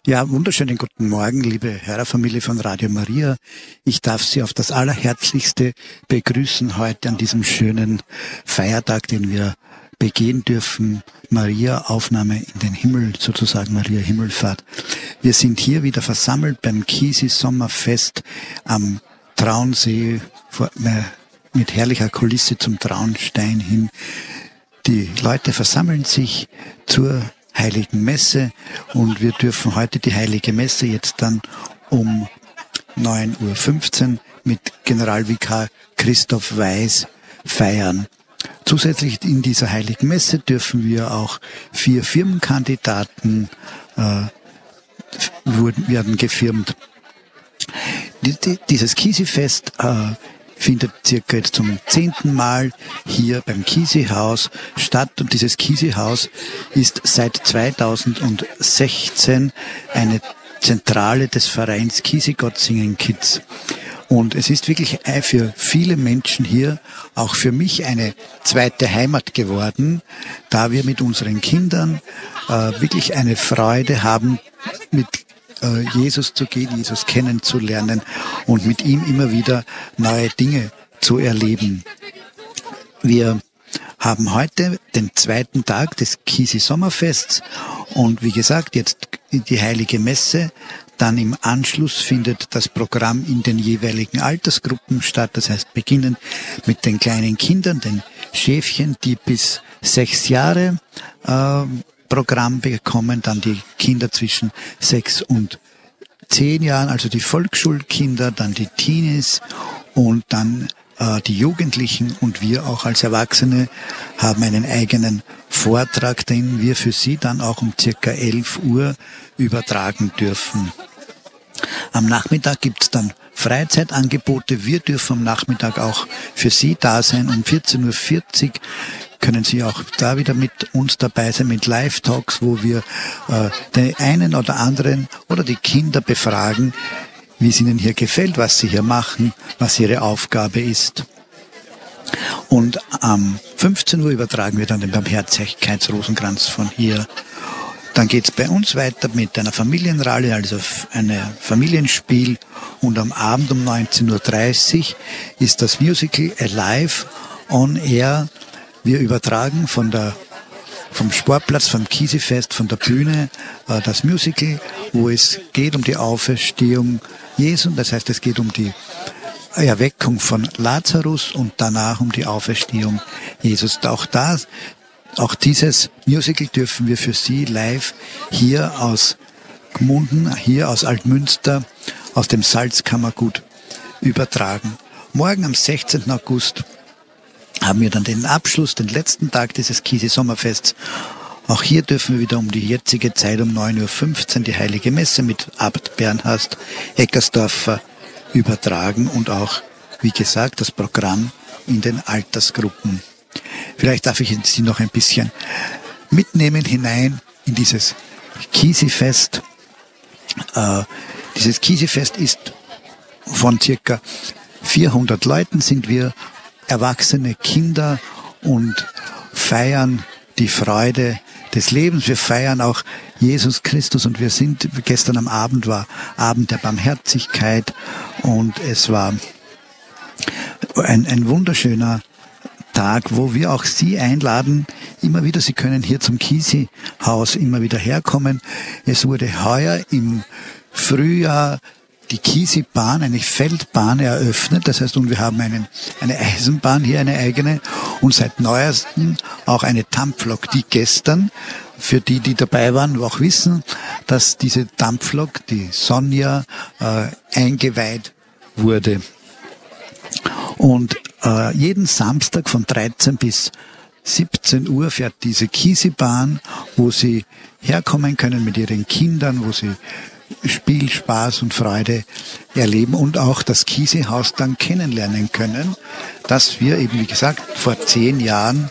Ja, wunderschönen guten Morgen, liebe Hörerfamilie von Radio Maria. Ich darf Sie auf das Allerherzlichste begrüßen heute an diesem schönen Feiertag, den wir begehen dürfen. Maria, Aufnahme in den Himmel, sozusagen Maria Himmelfahrt. Wir sind hier wieder versammelt beim Kisi-Sommerfest am Traunsee mit herrlicher Kulisse zum Traunstein hin. Die Leute versammeln sich zur Heiligen Messe und wir dürfen heute die Heilige Messe jetzt dann um 9:15 Uhr mit Generalvikar Christoph Weiß feiern. Zusätzlich in dieser Heiligen Messe dürfen wir auch 4 Firmenkandidaten werden gefirmt. Dieses Kisi-Fest findet circa jetzt zum 10. Mal hier beim Kisi-Haus statt. Und dieses Kisi-Haus ist seit 2016 eine Zentrale des Vereins Kisi-Gottsingen Kids. Und es ist wirklich für viele Menschen hier, auch für mich, eine zweite Heimat geworden, da wir mit unseren Kindern wirklich eine Freude haben, mit Jesus zu gehen, Jesus kennenzulernen und mit ihm immer wieder neue Dinge zu erleben. Wir haben heute den 2. Tag des Kisi-Sommerfests und wie gesagt, jetzt die Heilige Messe. Dann im Anschluss findet das Programm in den jeweiligen Altersgruppen statt. Das heißt, beginnend mit den kleinen Kindern, den Schäfchen, die bis 6 Jahre Programm bekommen, dann die Kinder zwischen 6 und 10 Jahren, also die Volksschulkinder, dann die Teenies und dann die Jugendlichen und wir auch als Erwachsene haben einen eigenen Vortrag, den wir für Sie dann auch um circa 11 Uhr übertragen dürfen. Am Nachmittag gibt's dann Freizeitangebote. Wir dürfen am Nachmittag auch für Sie da sein. Um 14:40 Uhr können Sie auch da wieder mit uns dabei sein, mit Live-Talks, wo wir den einen oder anderen oder die Kinder befragen, wie es ihnen hier gefällt, was sie hier machen, was ihre Aufgabe ist. Und am 15 Uhr übertragen wir dann den Barmherzigkeitsrosenkranz von hier. Dann geht's bei uns weiter mit einer Familienralle, also einem Familienspiel. Und am Abend um 19:30 Uhr ist das Musical Alive on Air. Wir übertragen vom Sportplatz, vom Kisi-Fest, von der Bühne das Musical, wo es geht um die Auferstehung Jesu. Das heißt, es geht um die Erweckung von Lazarus und danach um die Auferstehung Jesus. Auch dieses Musical dürfen wir für Sie live hier aus Gmunden, hier aus Altmünster, aus dem Salzkammergut übertragen. Morgen am 16. August haben wir dann den Abschluss, den letzten Tag dieses Kisi-Sommerfests. Auch hier dürfen wir wieder um die jetzige Zeit um 9:15 Uhr die Heilige Messe mit Abt Bernhard Eckersdorfer übertragen und auch, wie gesagt, das Programm in den Altersgruppen. Vielleicht darf ich Sie noch ein bisschen mitnehmen hinein in dieses Kisi-Fest. Dieses Kisi-Fest ist von circa 400 Leuten sind wir, erwachsene Kinder, und feiern die Freude des Lebens. Wir feiern auch Jesus Christus und gestern am Abend war Abend der Barmherzigkeit und es war ein wunderschöner Tag, wo wir auch Sie einladen, immer wieder, Sie können hier zum Kisi-Haus immer wieder herkommen. Es wurde heuer im Frühjahr die Kisi-Bahn, eine Feldbahn eröffnet. Das heißt, und wir haben eine Eisenbahn hier, eine eigene, und seit neuestem auch eine Dampflok, die gestern, für die dabei waren, auch wissen, dass diese Dampflok, die Sonja, eingeweiht wurde. Und jeden Samstag von 13 bis 17 Uhr fährt diese Kisi-Bahn, wo Sie herkommen können mit Ihren Kindern, wo Sie Spiel, Spaß und Freude erleben und auch das Kisi-Haus dann kennenlernen können, das wir eben, wie gesagt, vor 10 Jahren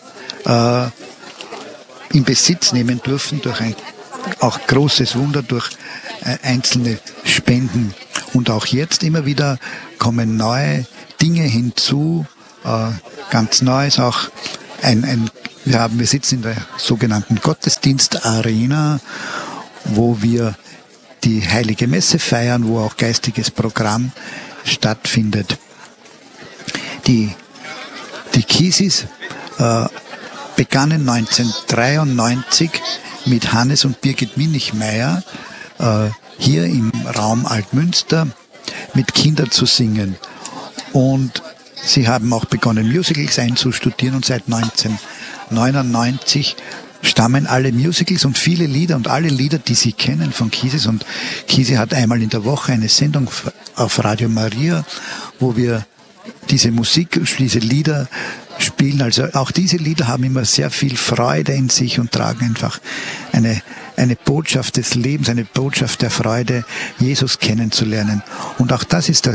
in Besitz nehmen durften durch ein auch großes Wunder, durch einzelne Spenden. Und auch jetzt immer wieder kommen neue Dinge hinzu, ganz Neues auch. Wir sitzen in der sogenannten Gottesdienstarena, wo wir die Heilige Messe feiern, wo auch geistiges Programm stattfindet. Die Kisis begannen 1993 mit Hannes und Birgit Minichmeier hier im Raum Altmünster mit Kindern zu singen. Und sie haben auch begonnen, Musicals einzustudieren, und seit 1999 stammen alle Musicals und viele Lieder und alle Lieder, die Sie kennen von Kisis. Und Kisi hat einmal in der Woche eine Sendung auf Radio Maria, wo wir diese Musik, diese Lieder spielen. Also auch diese Lieder haben immer sehr viel Freude in sich und tragen einfach eine Botschaft des Lebens, eine Botschaft der Freude, Jesus kennenzulernen. Und auch das ist der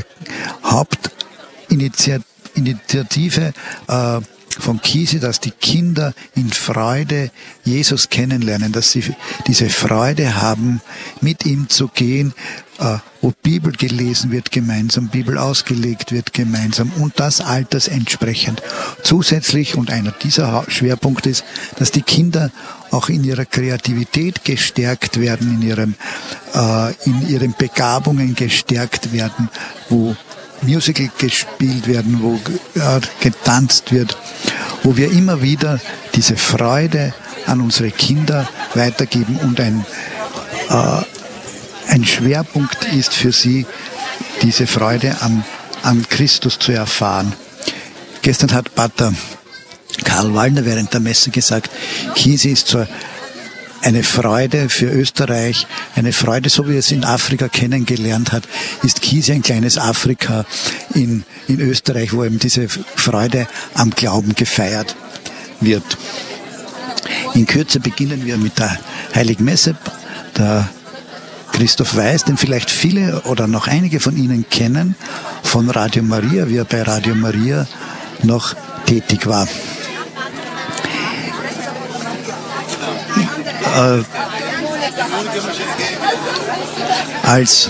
Hauptinitiative von Kisi, dass die Kinder in Freude Jesus kennenlernen, dass sie diese Freude haben, mit ihm zu gehen, wo Bibel gelesen wird gemeinsam, Bibel ausgelegt wird gemeinsam und das altersentsprechend. Zusätzlich, und einer dieser Schwerpunkte ist, dass die Kinder auch in ihrer Kreativität gestärkt werden, in ihren Begabungen gestärkt werden, wo Musical gespielt werden, wo getanzt wird, wo wir immer wieder diese Freude an unsere Kinder weitergeben und ein Schwerpunkt ist für sie, diese Freude an Christus zu erfahren. Gestern hat Pater Karl Wallner während der Messe gesagt, Kisi ist so eine Freude für Österreich, eine Freude, so wie er es in Afrika kennengelernt hat, ist Kisi ein kleines Afrika in Österreich, wo eben diese Freude am Glauben gefeiert wird. In Kürze beginnen wir mit der Heiligen Messe. Der Christoph Weiß, den vielleicht viele oder noch einige von Ihnen kennen, von Radio Maria, wie er bei Radio Maria noch tätig war. Als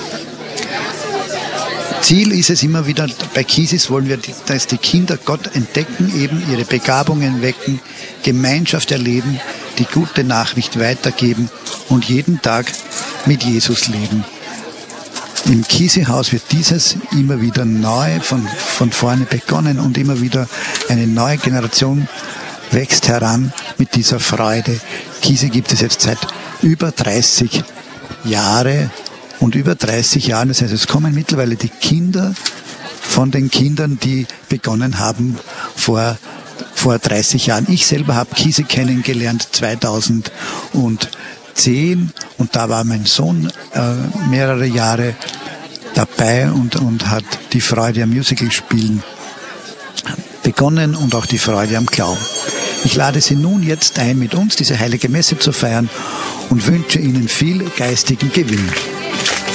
Ziel ist es immer wieder, bei Kisis wollen wir, dass die Kinder Gott entdecken, eben ihre Begabungen wecken, Gemeinschaft erleben, die gute Nachricht weitergeben und jeden Tag mit Jesus leben. Im Kisi-Haus wird dieses immer wieder neu von vorne begonnen und immer wieder eine neue Generation wächst heran mit dieser Freude. Kisi gibt es jetzt seit über 30 Jahren und über 30 Jahren, das heißt, es kommen mittlerweile die Kinder von den Kindern, die begonnen haben vor 30 Jahren. Ich selber habe Kisi kennengelernt 2010 und da war mein Sohn mehrere Jahre dabei und hat die Freude am Musical-Spielen begonnen und auch die Freude am Glauben. Ich lade Sie nun jetzt ein, mit uns diese Heilige Messe zu feiern und wünsche Ihnen viel geistigen Gewinn.